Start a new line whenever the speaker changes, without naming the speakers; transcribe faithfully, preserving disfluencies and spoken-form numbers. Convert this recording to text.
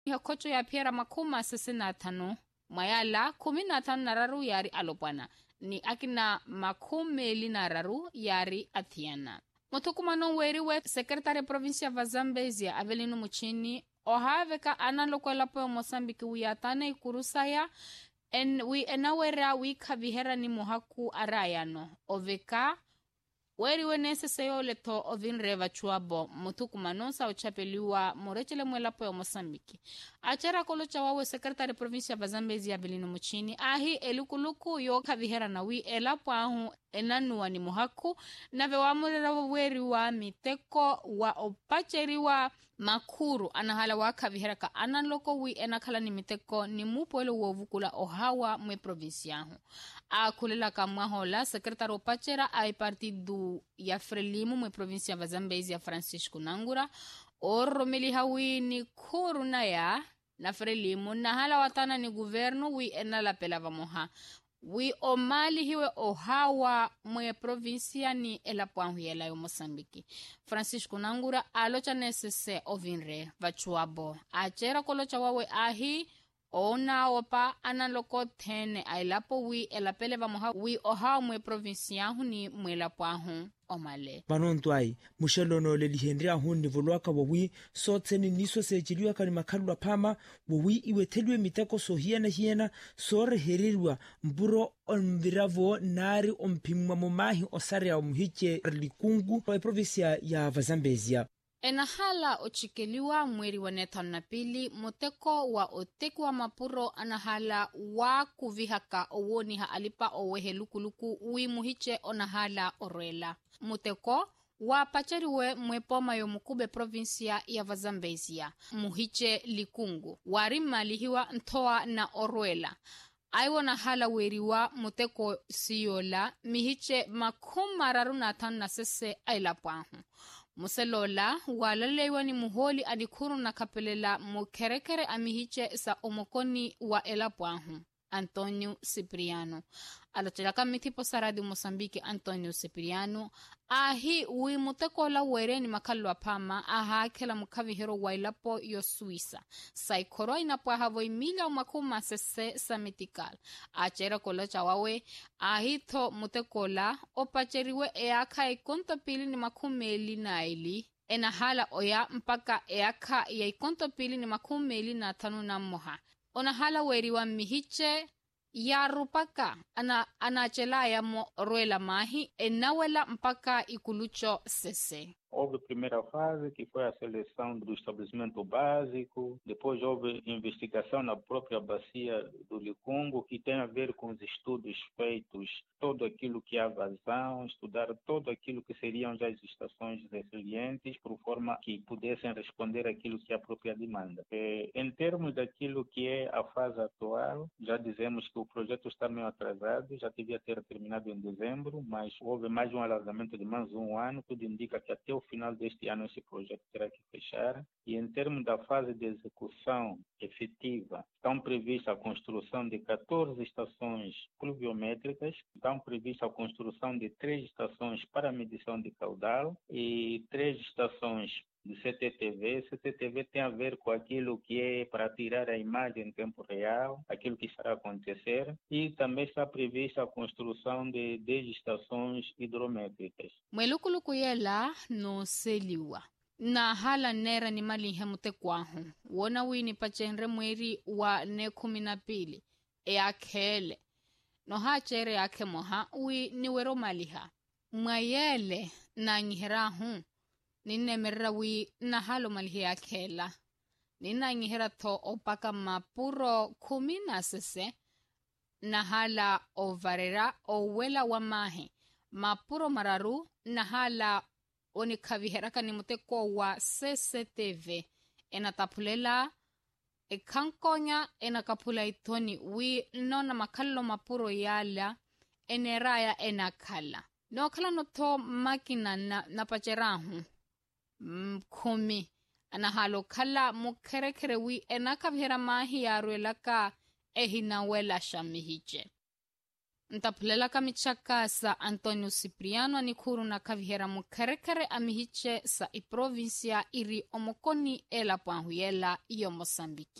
Yakocho ya piera makuma sisi na tano mayala kumi na tano na raru yari alopwana ni akina makumi na raru yari atiana. Mutukumano weriwe sekretari provinsia va Zambezia Avelino Muchini ohaveka analoko lapo Mosambiki wiyatana ikurusaya en wi enawera wi kavihera ni muhaku arayano oveka weriwe nese seyo leto ovinreva chuabo mutukumano sa uchapeliwa morechele mwelapo ya Mosambiki. Achera kolocha wawe sekretari provinsia va Zambezia Avelino Muchini ahi elukuluku yo kavihera na wi elapo ahu enanua ni muhaku na vewamurera weriwa miteko wa opacheriwa makuru anahala wakavihera ka analoko wi enakala ni miteko ni mupwele uovukula ohawa mwe provinsia ahu. Akulela kamwahola sekretari opachera ai partidu ya Frelimu mwe provinsia va Zambezia Francisco Nangura oromeli hawi ni kuru na ya na Frelimu na hala watana ni guvernu wi enala pelava moha wi omali hiwe ohawa mwe provinsia ni elapuanhu yela yo Mosambiki. Francisco Nangura alocha nesese ovinre vachuabo achera kolocha wawe ahi ona opa analoko tene ailapo wi elapele vamoha wi ohawa mwe provinsia hu ni mwe elapuanhu omale.
Manonto ai mushelono le lihendria hu ni volwaka wawi so tseni niso sejiliwa kani makalwa pama wawi iwetelwe miteko so hiena hiena so reherirwa mburo onviravo nari ompimwa momahi osari ya umuhiche likungu wa provinsia ya Zambezia.
Enahala ochikeliwa mweri wa netano na pili muteko wa oteku wa mapuro anahala wa kuvihaka owoniha alipa owehe lukuluku ui muhiche onahala orela. Muteko wa pacheriwe mwepoma yo mukube provinsia ya Zambezia muhiche likungu warima lihiwa ntoa na orwela. Aiwa na hala weriwa muteko siyola mihiche makumararu na tanu na sese ailapuanhu. Muselola walalewa ni muholi adikuru na kapelela mukerekere amihiche sa omokoni wa elapuanhu Antonio Cipriano. Alachelaka mitipo saradi Mosambiki Antonio Cipriano ahi ui muteko la were ni makalwa pama aha kela mukavihero wa ilapo yo Suisa saikoro inapo ahavo imila umakuma sese samitikal. Achera kolocha wawe ahito muteko la opacheriwe eaka ikonto pili ni makumeli na ili enahala oya mpaka eaka ya ikonto pili ni makumeli na tanu na moha. Onahala weriwa mihiche ya rupaka ana anachela ya mo roela mahi enawela mpaka ikulucho sese.
Houve a primeira fase, que foi a seleção do estabelecimento básico. Depois houve investigação na própria bacia do Likungu, que tem a ver com os estudos feitos, todo aquilo que há vazão, estudar todo aquilo que seriam já as estações resilientes, por forma que pudessem responder aquilo que é a própria demanda. E, em termos daquilo que é a fase atual, já dizemos que o projeto está meio atrasado, já devia ter terminado em dezembro, mas houve mais um alargamento de mais um ano, tudo indica que até o final deste ano esse projeto terá que fechar. E em termos da fase de execução efetiva, estão previstas a construção de catorze estações pluviométricas, estão previstas a construção de três estações para medição de caudal e três estações de C T T V. C T T V tem a ver com aquilo que é para tirar a imagem em tempo real, aquilo que estará a acontecer, e também está prevista a construção de dez estações hidrométricas.
Mwelukuluku yela no seliwa. Na hala nera ni mali hemute kwahu. Wona wini pachenre mweri wa ne kumi na pili. E akele. No hachere ake moha ui niwero maliha. Mwayele na ngiherahu. Nine merawi na halo malihi akela. Nina ngihera to opaka mapuro kumi na sese. Na hala ovarera owela wa mahe. Mapuro mararu na hala onikaviheraka ni muteko wa C C T V. Ena tapulela e kankonya ena kapula itoni wi nona makalo mapuro yala eneraya ena kala. No kala no to makina na, na pacherahu mkumi. Ana halo kala mukerekere wi ena kavihera mahi ya ruelaka ehina wela shamihiche. ntaphulela ka michaka sa Antonio Cipriano anikhuru na kavihera mukherekhere amihiche sa iprovinsia iri omokoni ela pwanhuyela iyo Mosambiki.